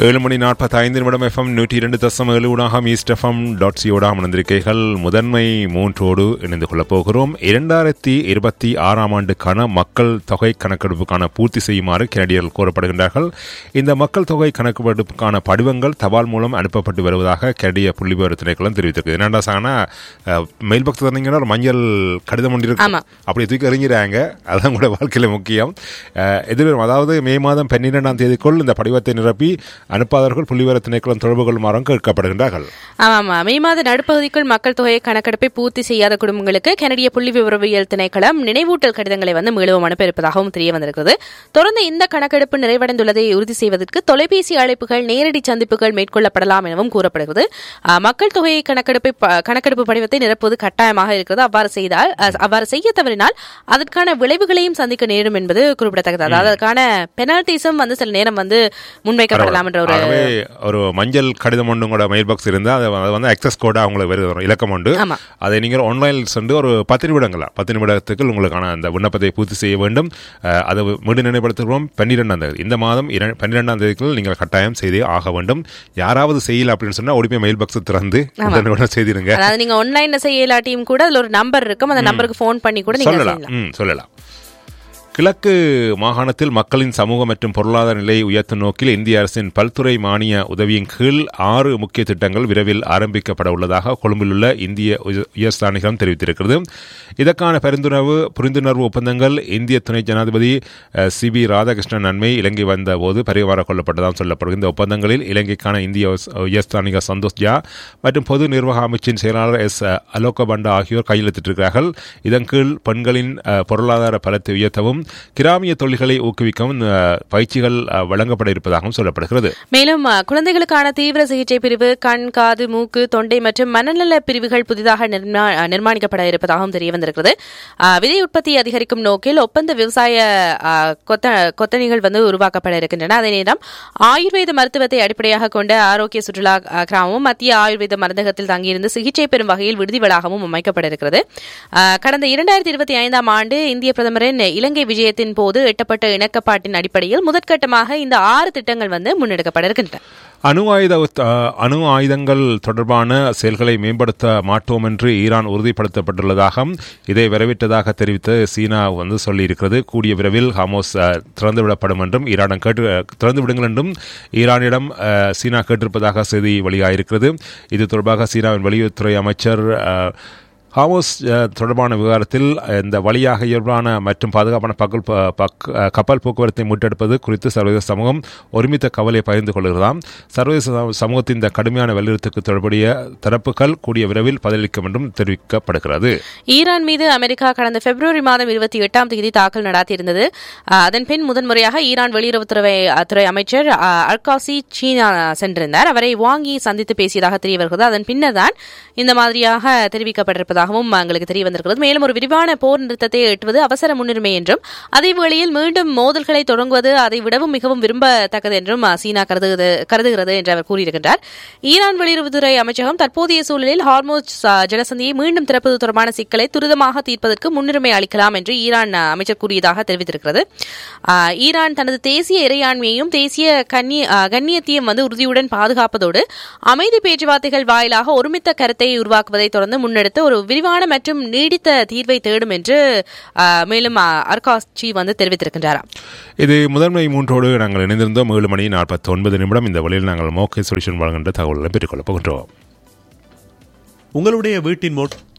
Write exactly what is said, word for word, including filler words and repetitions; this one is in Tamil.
ஏழு மணி நாற்பத்தி ஐந்து நிமிடம் எஃப்எம் நூற்றி இரண்டு தசம் ஏழு ஊடாக ஈஸ்ட் எஃப்எம் டாட் சியோடாக இணைந்திருக்கைகள் முதன்மை மூன்றோடு இணைந்து கொள்ளப் போகிறோம். இரண்டாயிரத்தி இருபத்தி ஆறாம் ஆண்டுக்கான மக்கள் தொகை கணக்கெடுப்புக்கான பூர்த்தி செய்யுமாறு கனடியர்கள் கோரப்படுகின்றார்கள். இந்த மக்கள் தொகை கணக்கெடுப்புக்கான படிவங்கள் தபால் மூலம் அனுப்பப்பட்டு வருவதாக கனடிய புள்ளிவிவர திணைக்களம் தெரிவித்திருக்கு. என்னடா சானா மெயில் பாக்ஸ் தந்தீங்கன்னா ஒரு மஞ்சள் கடிதம் ஒன்று இருக்கு, அப்படி தூக்கி எறிஞ்சிறாங்க. அதான் கூட வாழ்க்கையில் முக்கியம். எதிர்வரும் அதாவது மே மாதம் பன்னிரெண்டாம் தேதிக்குள் இந்த படிவத்தை நிரப்பி அனுப்பாதவர்கள் புள்ளிவிவர திணைக்களம் தொடர்பு கொள்ளுமாறும் கேட்கப்படுகின்றார்கள். ஆமாம், மே மாத நடுப்பகுதிக்குள் மக்கள் தொகை கணக்கெடுப்பை பூர்த்தி செய்யாத குடும்பங்களுக்கு கனடிய புள்ளி விவரவியல் திணைக்களம் நினைவூட்டல் கடிதங்களை வந்து மீளவும் அனுப்ப இருப்பதாகவும் தெரிய வந்திருக்கிறது. தொடர்ந்து இந்த கணக்கெடுப்பு நிறைவடைந்துள்ளதை உறுதி செய்வதற்கு தொலைபேசி அழைப்புகள், நேரடி சந்திப்புகள் மேற்கொள்ளப்படலாம் எனவும் கூறப்படுகிறது. மக்கள் தொகை கணக்கெடுப்பை கணக்கெடுப்பு படிவத்தை நிரப்புவது கட்டாயமாக இருக்கிறது. அவ்வாறு செய்தால் அவ்வாறு செய்ய தவறினால் அதற்கான விளைவுகளையும் சந்திக்க நேரும் என்பது குறிப்பிடத்தக்கது. அதாவது அதற்கான பெனால்டிஸும் வந்து சில நேரம் வந்து முன்வைக்கப்படலாம். ஒரு மஞ்சள் கடிதம் ஒன்று கூட மெயில் பாக்ஸ் இருந்தால் அது வந்து அக்சஸ் கோடா அவங்களுக்கு வருது, இலக்கம் உண்டு. அதை நீங்கள் ஆன்லைனில் சென்று ஒரு பத்து நிமிடங்களா பத்து நிமிடத்துக்கு உங்களுக்கான அந்த விண்ணப்பத்தை பூர்த்தி செய்ய வேண்டும். அதை மீண்டும் நினைவுபடுத்துகிறோம். பன்னிரெண்டாம் தேதி இந்த மாதம் பன்னிரெண்டாம் தேதிக்குள் நீங்கள் கட்டாயம் செய்தே ஆக வேண்டும். யாராவது செய்யல அப்படின்னு சொன்னா உடனே மெயில் பாக்ஸ் திறந்து செய்திருங்க. அதாவது நீங்க ஆன்லைன்ல செய்யலாட்டியும் கூட அதுல ஒரு நம்பர் இருக்கும், அந்த நம்பருக்கு போன் பண்ணி கூட நீங்க சொல்லலாம் சொல்லலாம். கிழக்கு மாகாணத்தில் மக்களின் சமூக மற்றும் பொருளாதார நிலையை உயர்த்தும் நோக்கில் இந்திய அரசின் பல்துறை மானிய உதவியின் கீழ் ஆறு முக்கிய திட்டங்கள் விரைவில் ஆரம்பிக்கப்பட உள்ளதாக கொழும்பில் உள்ள இந்திய உயர்ஸ்தானிகம் தெரிவித்திருக்கிறது. இதற்கான பரிந்துணர்வு புரிந்துணர்வு ஒப்பந்தங்கள் இந்திய துணை ஜனாதிபதி சி பி ராதாகிருஷ்ணன் நன்மை இலங்கை வந்த போது பரிவார கொள்ளப்பட்டதாக சொல்லப்படுகிறது. இந்த ஒப்பந்தங்களில் இலங்கைக்கான இந்திய உயர்ஸ்தானிக சந்தோஷ் ஜா மற்றும் பொது நிர்வாக அமைச்சின் செயலாளர் எஸ் அலோக பண்டா ஆகியோர் கையெழுத்திட்டிருக்கிறார்கள். இதன் கீழ் பெண்களின் பொருளாதார பலத்தை உயர்த்தவும் கிராமிய தொழில்களை ஊக்குவிக்கவும் பயிற்சிகள் வழங்கப்பட இருப்பதாகவும் சொல்லப்படுகிறது. மேலும் குழந்தைகளுக்கான தீவிர சிகிச்சை பிரிவு, கண், காது, மூக்கு, தொண்டை மற்றும் மனநல பிரிவுகள் புதிதாக நிர்மாணிக்கப்பட இருப்பதாகவும் தெரிய வந்திருக்கிறது. விதை உற்பத்தி அதிகரிக்கும் நோக்கில் ஒப்பந்த விவசாய கொத்தணிகள் வந்து உருவாக்கப்பட இருக்கின்றன. அதே நேரம் ஆயுர்வேத மருத்துவத்தை அடிப்படையாக கொண்ட ஆரோக்கிய சுற்றுலா கிராமமும் மத்திய ஆயுர்வேத மருந்தகத்தில் தங்கியிருந்து சிகிச்சை பெறும் வகையில் விடுதி வளாகமும் அமைக்கப்பட இருக்கிறது. கடந்த இரண்டாயிரத்தி இருபத்தி ஐந்தாம் ஆண்டு இந்திய பிரதமரின் இலங்கை விஜயத்தின் போது எட்டப்பட்ட இணக்கப்பாட்டின் அடிப்படையில் முதற்கட்டமாக இந்த ஆறு திட்டங்கள் வந்து முன்னெடுக்கப்பட இருக்கின்றன. அணு ஆயுத அணு ஆயுதங்கள் தொடர்பான செயல்களை மேம்படுத்த மாட்டோம் என்று ஈரான் உறுதிப்படுத்தப்பட்டுள்ளதாக இதை வரவேற்றதாக தெரிவித்து சீனா வந்து சொல்லியிருக்கிறது. கூடிய விரைவில் ஹாமோஸ் திறந்துவிடப்படும் என்றும் ஈரானிடம் கேட்டு திறந்து விடுங்கள் என்றும் ஈரானிடம் சீனா கேட்டிருப்பதாக செய்தி வெளியாகிருக்கிறது. இது தொடர்பாக சீனாவின் வெளியுறவுத்துறை அமைச்சர் ஹாமோஸ் தொடர்பான விவகாரத்தில் இந்த வழியாக இயல்பான மற்றும் பாதுகாப்பான பகல் கப்பல் போக்குவரத்தை முன்னெடுப்பது குறித்து சர்வதேச சமூகம் ஒருமித்த கவலையை பகிர்ந்து கொள்கிறதாம். சர்வதேச சமூகத்தின் இந்த கடுமையான வலியுறுத்துக்கு தொடர்புடைய தரப்புகள் கூடிய விரைவில் பதிலளிக்கும் என்றும் தெரிவிக்கப்படுகிறது. ஈரான் மீது அமெரிக்கா கடந்த பிப்ரவரி மாதம் இருபத்தி எட்டாம் தேதி தாக்கல் நடாத்தியிருந்தது. அதன் பின் முதன்முறையாக ஈரான் வெளியுறவுத்துறை துறை அமைச்சர் அர்காசி சீனா சென்றிருந்தார். அவரை வாங்கி சந்தித்து பேசியதாக தெரிய வருகிறது. அதன் பின்னர் தான் இந்த மாதிரியாக தெரிவிக்கப்பட்டிருப்பதாக எங்களுக்கு தெரிய வந்திருக்கிறது. மேலும் ஒரு விரிவான போர் நிறுத்தத்தை எட்டுவது அவசர முன்னுரிமை என்றும் அதே வேளையில் மீண்டும் மோதல்களை தொடங்குவது அதை விடவும் மிகவும் விரும்பத்தக்கது என்றும் சீனா கருதுகிறது என்று அவர் கூறியிருக்கின்றார். ஈரான் வெளியுறவுத்துறை அமைச்சகம் தற்போதைய சூழலில் ஹார்மோஸ் ஜலசந்தியை மீண்டும் திறப்பது தொடர்பான சிக்கலை துரிதமாக தீர்ப்பதற்கு முன்னுரிமை அளிக்கலாம் என்று ஈரான் அமைச்சர் கூறியதாக தெரிவித்திருக்கிறது. ஈரான் தனது தேசிய இறையாண்மையையும் தேசிய கண்ணியத்தையும் வந்து உறுதியுடன் பாதுகாப்பதோடு அமைதி பேச்சுவார்த்தைகள் வாயிலாக ஒருமித்த கருத்தை உருவாக்குவதை தொடர்ந்து முன்னெடுத்து ஒரு விரிவான மற்றும் நீடித்த தீர்வை தேடும் என்று மேலும் அர்காச்சி வந்து தெரிவித்திருக்கின்றாராம். இது முதன்மை மூன்றோடு நாங்கள் இணைந்திருந்தோம். ஏழு மணி நாற்பத்தி ஒன்பது நிமிடம் இந்த வழியில் நாங்கள் மோக்கே சொல்யூஷன் வழங்குகின்ற தகவல்களை பெற்றுக்கொள்ளப் போகின்றோம். உங்களுடைய வீட்டின்